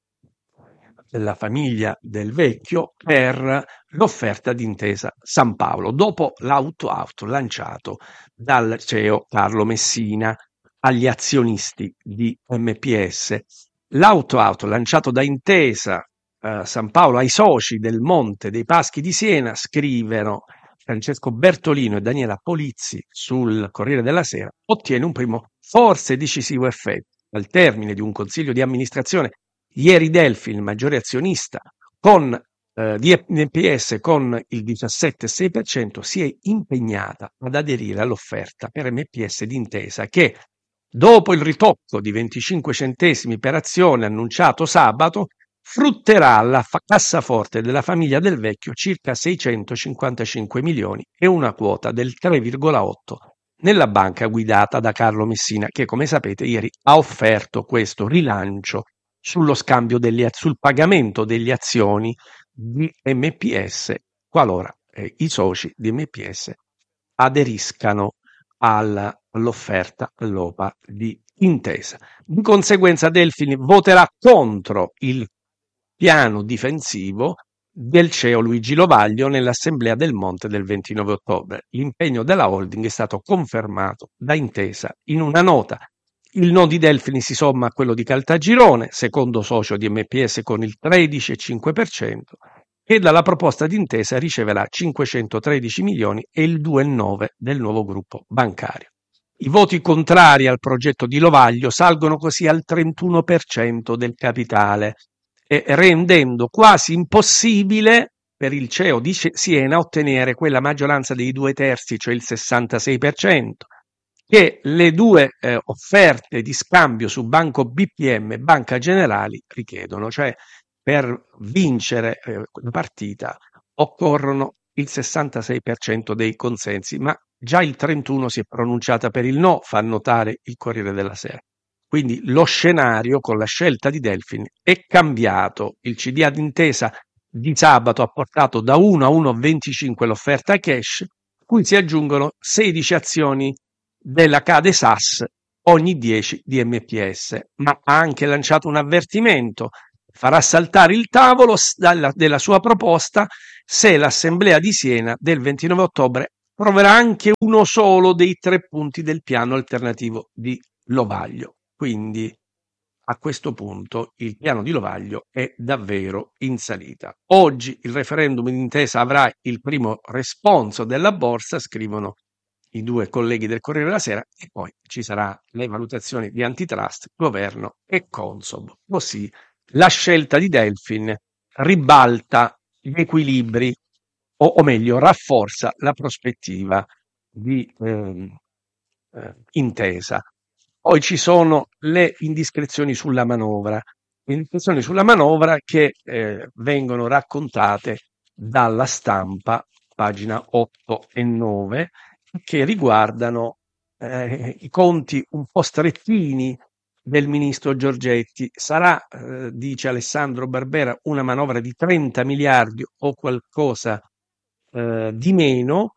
della famiglia del vecchio, per l'offerta di Intesa San Paolo, dopo l'auto-auto lanciato dal C E O Carlo Messina agli azionisti di M P S. L'auto-auto lanciato da Intesa eh, San Paolo ai soci del Monte dei Paschi di Siena, scrivono Francesco Bertolino e Daniela Polizzi sul Corriere della Sera, ottiene un primo forse decisivo effetto. Al termine di un consiglio di amministrazione, ieri Delfin, il maggiore azionista con, eh, di M P S con il diciassette virgola sei per cento, si è impegnata ad aderire all'offerta per M P S di Intesa che, dopo il ritocco di venticinque centesimi per azione annunciato sabato, frutterà alla fa- cassaforte della famiglia del vecchio circa seicentocinquantacinque milioni e una quota del tre virgola otto nella banca guidata da Carlo Messina, che, come sapete, ieri ha offerto questo rilancio sullo scambio delle, sul pagamento delle azioni di M P S qualora eh, i soci di M P S aderiscano alla, all'offerta all'O P A di Intesa. Di conseguenza Delfin voterà contro il piano difensivo del C E O Luigi Lovaglio nell'assemblea del Monte del ventinove ottobre. L'impegno della holding è stato confermato da Intesa in una nota. Il no di Delfin si somma a quello di Caltagirone, secondo socio di M P S con il tredici virgola cinque per cento, che dalla proposta d'intesa riceverà cinquecentotredici milioni e il due virgola nove per cento del nuovo gruppo bancario. I voti contrari al progetto di Lovaglio salgono così al trentuno per cento del capitale, e rendendo quasi impossibile per il C E O di Siena ottenere quella maggioranza dei due terzi, cioè il sessantasei per cento, che le due eh, offerte di scambio su Banco B P M e Banca Generali richiedono. Cioè, per vincere eh, la partita occorrono il sessantasei per cento dei consensi, ma già il trentuno per cento si è pronunciata per il no, fa notare il Corriere della Sera. Quindi lo scenario con la scelta di Delfin è cambiato. Il C D A d'intesa di sabato ha portato da uno a uno virgola venticinque l'offerta cash, cui si aggiungono sedici azioni della Cade S A S ogni dieci di M P S, ma ha anche lanciato un avvertimento: farà saltare il tavolo dalla, della sua proposta se l'Assemblea di Siena del ventinove ottobre approverà anche uno solo dei tre punti del piano alternativo di Lovaglio. Quindi a questo punto il piano di Lovaglio è davvero in salita. Oggi il referendum d'intesa avrà il primo responso della borsa, scrivono i due colleghi del Corriere della Sera, e poi ci saranno le valutazioni di antitrust, governo e Consob. Così la scelta di Delfin ribalta gli equilibri, o, o meglio, rafforza la prospettiva di ehm, eh, intesa. Poi ci sono le indiscrezioni sulla manovra, indiscrezioni sulla manovra che eh, vengono raccontate dalla Stampa, pagina otto e nove, che riguardano eh, i conti un po' strettini del ministro Giorgetti. Sarà, eh, dice Alessandro Barbera, una manovra di trenta miliardi o qualcosa eh, di meno,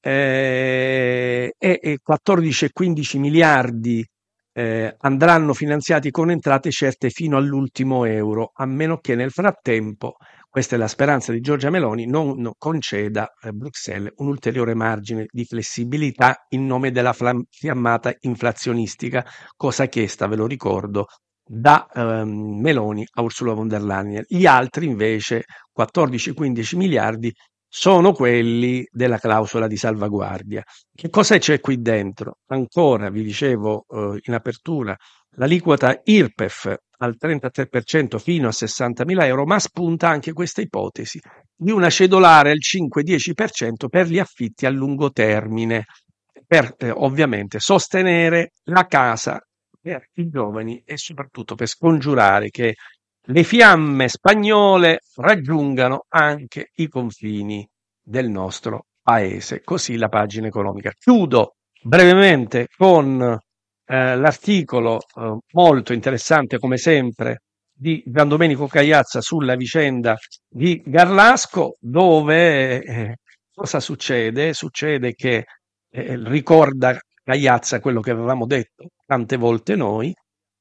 eh, e, e quattordici e quindici miliardi eh, andranno finanziati con entrate certe fino all'ultimo euro, a meno che nel frattempo, questa è la speranza di Giorgia Meloni, non, non conceda a Bruxelles un ulteriore margine di flessibilità in nome della flam- fiammata inflazionistica, cosa chiesta, ve lo ricordo, da ehm, Meloni a Ursula von der Leyen. Gli altri invece, quattordici quindici miliardi, sono quelli della clausola di salvaguardia. Che cosa c'è qui dentro? Ancora, vi dicevo eh, in apertura, l'aliquota I R P E F al trentatré per cento fino a sessantamila euro, ma spunta anche questa ipotesi di una cedolare al cinque-dieci per cento per gli affitti a lungo termine, per eh, ovviamente sostenere la casa per i giovani e soprattutto per scongiurare che le fiamme spagnole raggiungano anche i confini del nostro paese. Così la pagina economica. Chiudo brevemente con eh, l'articolo eh, molto interessante, come sempre, di Gian Domenico Cagliazza sulla vicenda di Garlasco, dove eh, cosa succede? Succede che eh, ricorda Cagliazza quello che avevamo detto tante volte noi,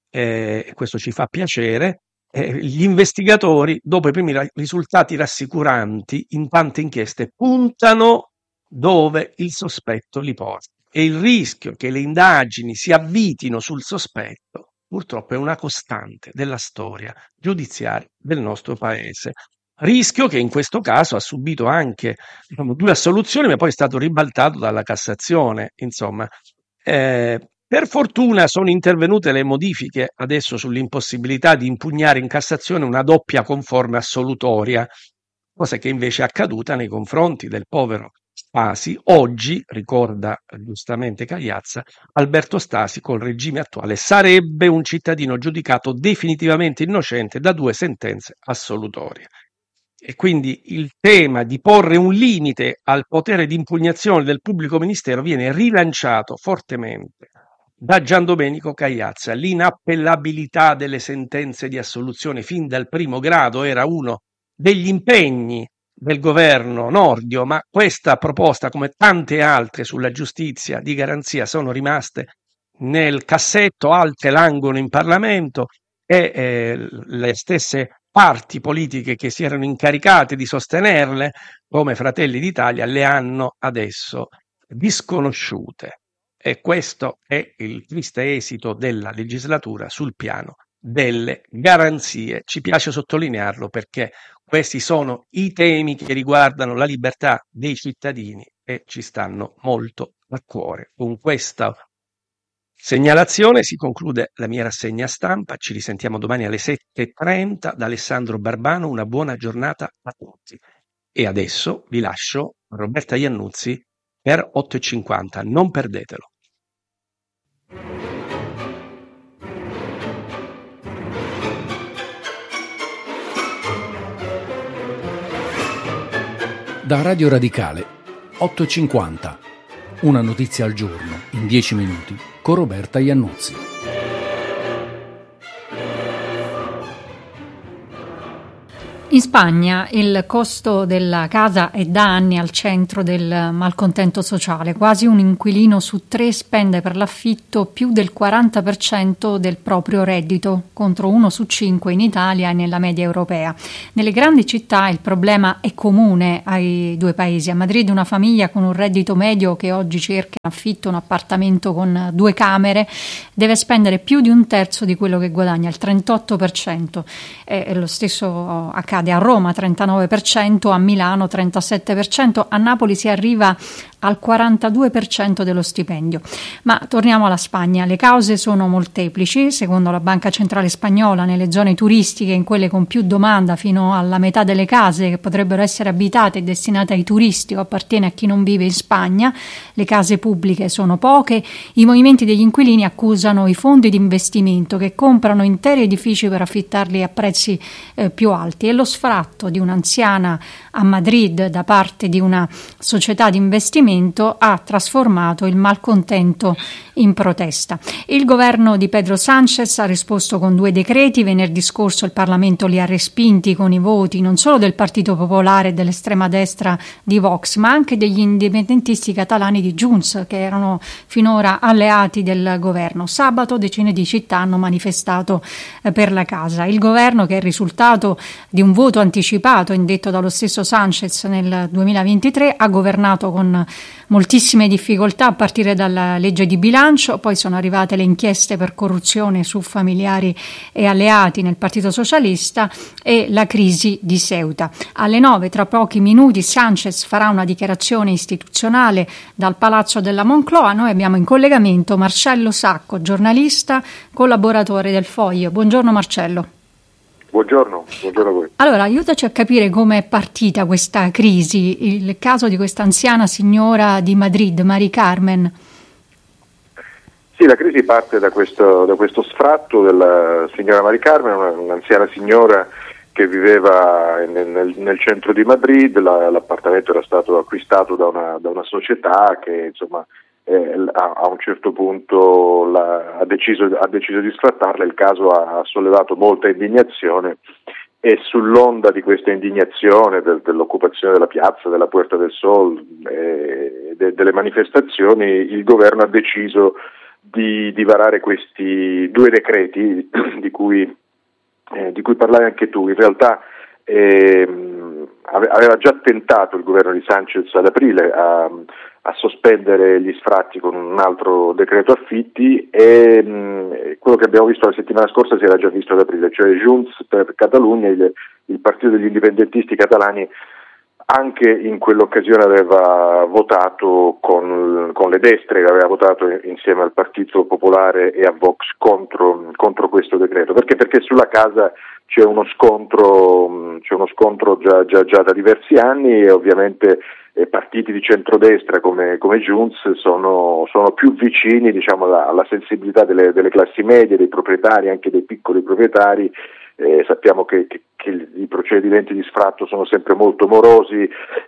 e eh, questo ci fa piacere. Eh, gli investigatori, dopo i primi ra- risultati rassicuranti in tante inchieste, puntano dove il sospetto li porta. E il rischio che le indagini si avvitino sul sospetto, purtroppo, è una costante della storia giudiziaria del nostro paese. Rischio che in questo caso ha subito anche, diciamo, due assoluzioni, ma poi è stato ribaltato dalla Cassazione. Insomma, eh, per fortuna sono intervenute le modifiche adesso sull'impossibilità di impugnare in Cassazione una doppia conforme assolutoria, cosa che invece è accaduta nei confronti del povero Stasi. Oggi, ricorda giustamente Cagliazza, Alberto Stasi col regime attuale sarebbe un cittadino giudicato definitivamente innocente da due sentenze assolutorie. E quindi il tema di porre un limite al potere di impugnazione del pubblico ministero viene rilanciato fortemente da Gian Domenico Cagliazza. L'inappellabilità delle sentenze di assoluzione fin dal primo grado era uno degli impegni del governo Nordio, ma questa proposta, come tante altre sulla giustizia di garanzia, sono rimaste nel cassetto, altre languono in Parlamento, e eh, le stesse parti politiche che si erano incaricate di sostenerle, come Fratelli d'Italia, le hanno adesso disconosciute. E questo è il triste esito della legislatura sul piano delle garanzie. Ci piace sottolinearlo perché questi sono i temi che riguardano la libertà dei cittadini e ci stanno molto a cuore. Con questa segnalazione si conclude la mia rassegna stampa. Ci risentiamo domani alle sette e trenta da Alessandro Barbano. Una buona giornata a tutti. E adesso vi lascio Roberta Iannuzzi per otto e cinquanta. Non perdetelo. Da Radio Radicale, otto e cinquanta. Una notizia al giorno, in dieci minuti, con Roberta Iannuzzi. In Spagna il costo della casa è da anni al centro del malcontento sociale. Quasi un inquilino su tre spende per l'affitto più del quaranta per cento del proprio reddito, contro uno su cinque in Italia e nella media europea. Nelle grandi città il problema è comune ai due paesi. A Madrid una famiglia con un reddito medio che oggi cerca in affitto un appartamento con due camere deve spendere più di un terzo di quello che guadagna, il trentotto per cento. E lo stesso accade a Roma, trentanove per cento, a Milano trentasette per cento, a Napoli si arriva al quarantadue per cento dello stipendio. Ma torniamo alla Spagna. Le cause sono molteplici. Secondo la Banca Centrale Spagnola, nelle zone turistiche, in quelle con più domanda, fino alla metà delle case che potrebbero essere abitate e destinate ai turisti o appartiene a chi non vive in Spagna, le case pubbliche sono poche. I movimenti degli inquilini accusano i fondi di investimento che comprano interi edifici per affittarli a prezzi eh, più alti, e lo sfratto di un'anziana a Madrid da parte di una società di investimento ha trasformato il malcontento in protesta. Il governo di Pedro Sánchez ha risposto con due decreti. Venerdì scorso il Parlamento li ha respinti con i voti non solo del Partito Popolare e dell'estrema destra di Vox, ma anche degli indipendentisti catalani di Junts, che erano finora alleati del governo. Sabato decine di città hanno manifestato eh, per la casa. Il governo, che è il risultato di un voto anticipato indetto dallo stesso Sánchez nel duemilaventitré, ha governato con moltissime difficoltà a partire dalla legge di bilancio, poi sono arrivate le inchieste per corruzione su familiari e alleati nel Partito Socialista e la crisi di Ceuta. Alle nove, tra pochi minuti, Sánchez farà una dichiarazione istituzionale dal Palazzo della Moncloa. Noi abbiamo in collegamento Marcello Sacco, giornalista, collaboratore del Foglio. Buongiorno Marcello. Buongiorno, buongiorno a voi. Allora, aiutaci a capire come è partita questa crisi, il caso di questa anziana signora di Madrid, Mari Carmen. Sì, la crisi parte da questo, da questo sfratto della signora Mari Carmen, una, un'anziana signora che viveva nel, nel, nel centro di Madrid. La, l'appartamento era stato acquistato da una, da una società che insomma eh, a, a un certo punto la, ha, deciso, ha deciso di sfrattarla. Il caso ha sollevato molta indignazione e sull'onda di questa indignazione del, dell'occupazione della piazza, della Puerta del Sol, eh, de, delle manifestazioni, il governo ha deciso di, di varare questi due decreti di cui, eh, di cui parlavi anche tu. In realtà ehm, aveva già tentato il governo di Sánchez ad aprile a, a sospendere gli sfratti con un altro decreto affitti, e mh, quello che abbiamo visto la settimana scorsa si era già visto ad aprile, cioè Junts per Catalunya, il, il partito degli indipendentisti catalani, anche in quell'occasione aveva votato con, con le destre, aveva votato insieme al Partito Popolare e a Vox contro, contro questo decreto. Perché? Perché sulla casa c'è uno scontro, c'è uno scontro già, già, già da diversi anni, e ovviamente eh, partiti di centrodestra come, come Junts sono, sono più vicini, diciamo, alla, alla sensibilità delle, delle classi medie, dei proprietari, anche dei piccoli proprietari. Eh, sappiamo che, che, che i procedimenti di sfratto sono sempre molto morosi,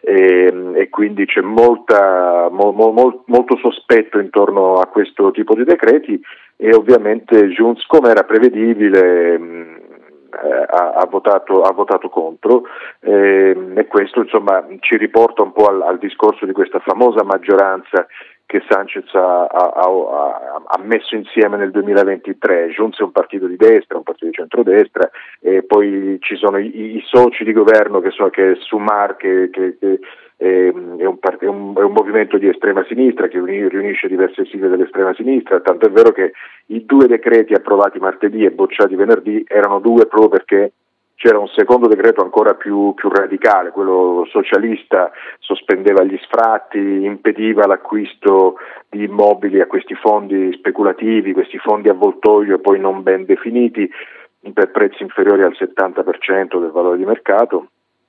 e, e quindi c'è molta, mo, mo, molto sospetto intorno a questo tipo di decreti, e ovviamente Junts, come era prevedibile, mh, eh, ha, ha, votato, ha votato contro, eh, e questo insomma ci riporta un po' al, al discorso di questa famosa maggioranza che Sánchez ha, ha, ha, ha messo insieme nel duemilaventitré. Junts è un partito di destra, un partito di centrodestra, e poi ci sono i, i soci di governo che sono che Sumar, che, che, che è, un part- è, un, è un movimento di estrema sinistra che riunisce diverse sigle dell'estrema sinistra, tanto è vero che i due decreti approvati martedì e bocciati venerdì erano due proprio perché c'era un secondo decreto ancora più, più radicale, quello socialista, sospendeva gli sfratti, impediva l'acquisto di immobili a questi fondi speculativi, questi fondi avvoltoio poi non ben definiti, per prezzi inferiori al settanta per cento del valore di mercato.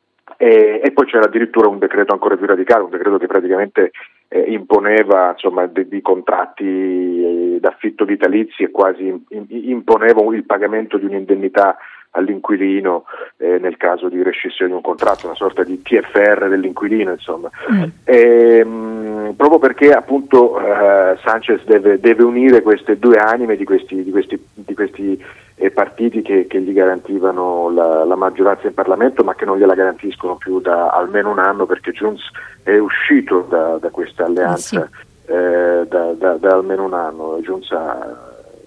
E, e poi c'era addirittura un decreto ancora più radicale, un decreto che praticamente eh, imponeva insomma di, di contratti eh, d'affitto vitalizi, e quasi in, imponeva il pagamento di un'indennità all'inquilino eh, nel caso di rescissione di un contratto, una sorta di T F R dell'inquilino, insomma. Mm. E, mh, proprio perché appunto uh, Sanchez deve, deve unire queste due anime di questi, di questi, di questi eh, partiti che, che gli garantivano la, la maggioranza in Parlamento, ma che non gliela garantiscono più da almeno un anno, perché Junts è uscito da, da questa alleanza sì. eh, da, da, da almeno un anno. Junts ha,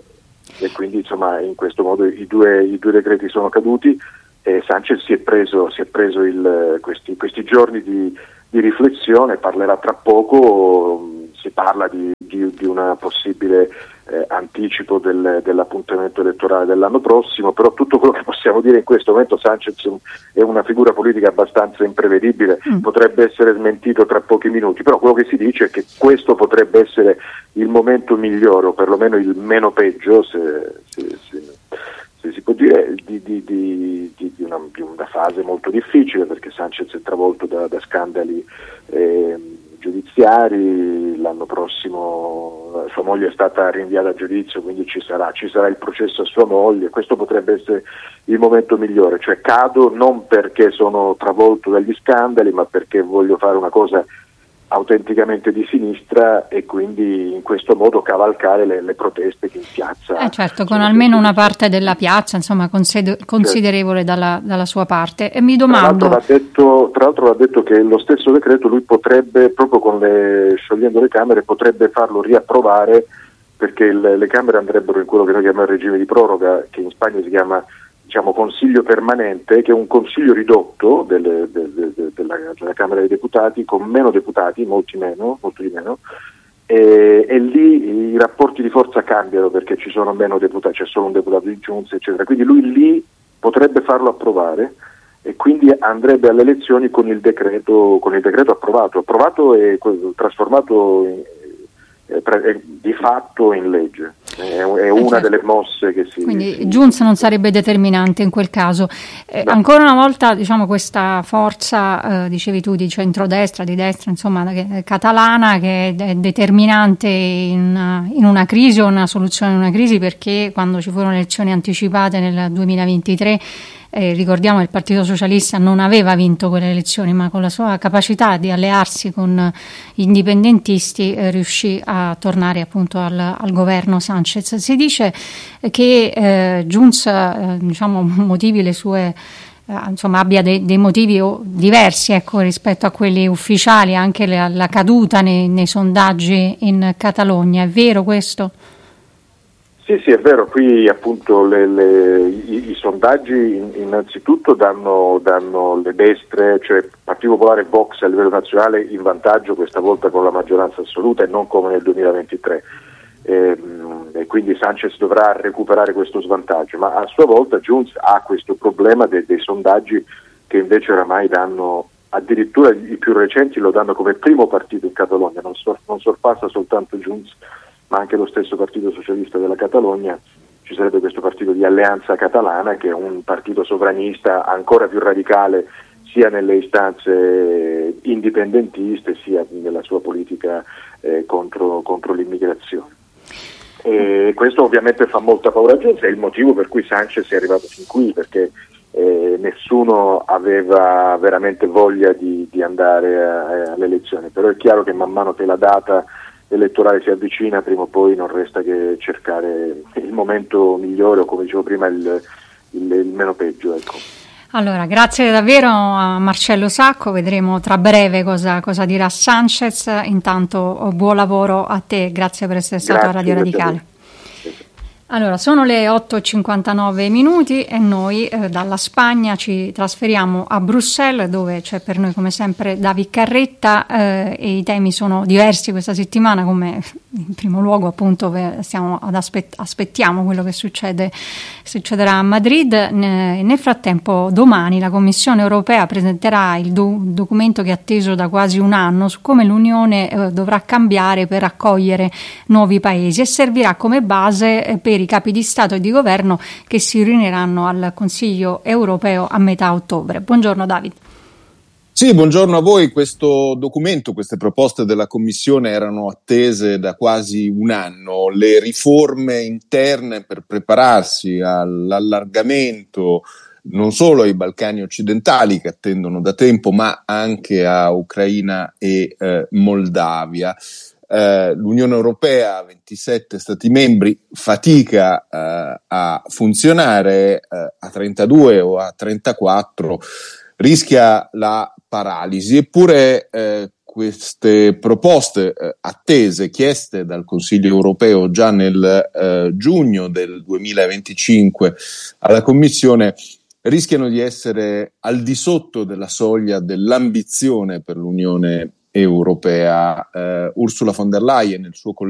e quindi insomma in questo modo i due, i due decreti sono caduti e Sanchez si è preso, si è preso il, questi, questi giorni di, di riflessione, parlerà tra poco, si parla di, di, di una possibile eh, anticipo del, dell'appuntamento elettorale dell'anno prossimo, però tutto quello che possiamo dire in questo momento, Sanchez è una figura politica abbastanza imprevedibile, mm. potrebbe essere smentito tra pochi minuti, però quello che si dice è che questo potrebbe essere il momento migliore, o perlomeno il meno peggio, se, se, se, se si può dire, di, di, di, di, di, una, di una fase molto difficile, perché Sanchez è travolto da, da scandali eh, giudiziari. L'anno prossimo sua moglie è stata rinviata a giudizio, quindi ci sarà, ci sarà il processo a sua moglie. Questo potrebbe essere il momento migliore, cioè cado non perché sono travolto dagli scandali, ma perché voglio fare una cosa autenticamente di sinistra e quindi in questo modo cavalcare le, le proteste che in piazza eh certo, con almeno una parte della piazza insomma consed- considerevole certo. dalla, dalla sua parte. E mi domando, tra l'altro, va detto, tra l'altro va detto che lo stesso decreto lui potrebbe, proprio con le, sciogliendo le Camere, potrebbe farlo riapprovare, perché il, le Camere andrebbero in quello che noi chiamiamo il regime di proroga, che in Spagna si chiama, diciamo, consiglio permanente, che è un consiglio ridotto delle, de, de, de, della, della Camera dei Deputati, con meno deputati, molti meno, molto di meno, e, e lì i rapporti di forza cambiano, perché ci sono meno deputati, c'è solo un deputato di Junts, eccetera. Quindi lui lì potrebbe farlo approvare e quindi andrebbe alle elezioni con il decreto, con il decreto approvato, approvato e trasformato in, eh, di fatto in legge. È una eh certo. delle mosse che si... Quindi si, Junts non sarebbe determinante in quel caso. Eh, ancora una volta, diciamo, questa forza, eh, dicevi tu, di centrodestra, di destra, insomma, che, catalana, che è determinante in una, in una crisi o una soluzione di una crisi, perché quando ci furono elezioni anticipate nel duemilaventitré, Eh, ricordiamo che il Partito Socialista non aveva vinto quelle elezioni, ma con la sua capacità di allearsi con gli indipendentisti eh, riuscì a tornare appunto al, al governo Sanchez. Si dice che eh, Junts eh, diciamo, motivi le sue eh, insomma abbia dei, dei motivi diversi ecco, rispetto a quelli ufficiali, anche la, la caduta nei, nei sondaggi in Catalogna. È vero questo? Sì, sì, è vero, qui appunto le, le, i, i sondaggi innanzitutto danno, danno le destre, cioè Partito Popolare e Vox a livello nazionale in vantaggio, questa volta con la maggioranza assoluta e non come nel duemilaventitré. E, e quindi Sanchez dovrà recuperare questo svantaggio, ma a sua volta Junts ha questo problema de, dei sondaggi che invece oramai danno, addirittura i più recenti lo danno come primo partito in Catalogna, non, sor, non sorpassa soltanto Junts, ma anche lo stesso Partito Socialista della Catalogna. Ci sarebbe questo partito di Alleanza Catalana, che è un partito sovranista ancora più radicale sia nelle istanze indipendentiste sia nella sua politica eh, contro, contro l'immigrazione. E questo ovviamente fa molta paura a Junts, è il motivo per cui Sanchez è arrivato fin qui, perché eh, nessuno aveva veramente voglia di, di andare a, alle elezioni, però è chiaro che man mano che la data elettorale si avvicina, prima o poi non resta che cercare il momento migliore o, come dicevo prima, il, il, il meno peggio, ecco. Allora, grazie davvero a Marcello Sacco, vedremo tra breve cosa, cosa dirà Sanchez. Intanto buon lavoro a te, grazie per essere stato grazie, a Radio Radicale. Allora, sono le otto e cinquantanove minuti e noi eh, dalla Spagna ci trasferiamo a Bruxelles, dove c'è per noi come sempre David Carretta eh, e i temi sono diversi questa settimana, come in primo luogo appunto stiamo ad aspett- aspettiamo quello che succede, succederà a Madrid. Ne, nel frattempo domani la Commissione europea presenterà il do- documento che è atteso da quasi un anno su come l'Unione eh, dovrà cambiare per accogliere nuovi paesi e servirà come base eh, per i capi di Stato e di Governo che si riuniranno al Consiglio europeo a metà ottobre. Buongiorno David. Sì, buongiorno a voi. Questo documento, queste proposte della Commissione erano attese da quasi un anno. Le riforme interne per prepararsi all'allargamento non solo ai Balcani occidentali, che attendono da tempo, ma anche a Ucraina e eh, Moldavia. Eh, L'Unione Europea, ventisette Stati membri, fatica eh, a funzionare, eh, a trentadue o a trentaquattro rischia la paralisi. Eppure eh, queste proposte eh, attese, chieste dal Consiglio europeo già nel eh, giugno del duemilaventicinque alla Commissione, rischiano di essere al di sotto della soglia dell'ambizione per l'Unione europea. Eh, Ursula von der Leyen e il suo collega